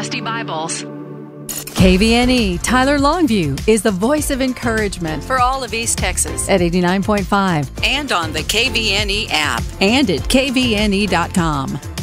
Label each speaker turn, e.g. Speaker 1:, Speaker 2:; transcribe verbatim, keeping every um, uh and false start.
Speaker 1: Dynasty Bibles.
Speaker 2: K V N E Tyler Longview is the voice of encouragement for all of East Texas at eighty-nine point five
Speaker 3: and on the K V N E app
Speaker 2: and at K V N E dot com.